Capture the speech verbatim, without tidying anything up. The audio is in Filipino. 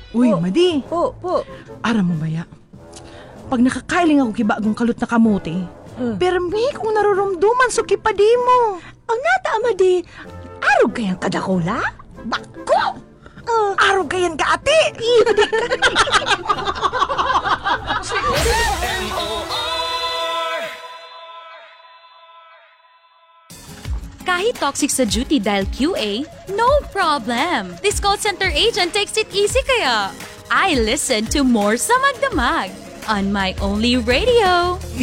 Uy, Po. Madi, Po, po. aram mo baya. Pag nakakailing ako kibagong kalot na kamote, Uh. pero may kong narurumduman so kipadi mo. Ang nata, Amadi, arog kayang kadakula? Bako! Uh, Araw kayan ka, ate! Kahit toxic sa duty dahil Q A, no problem. This call center agent takes it easy kaya. I listen to more sa Magdamag on my only radio.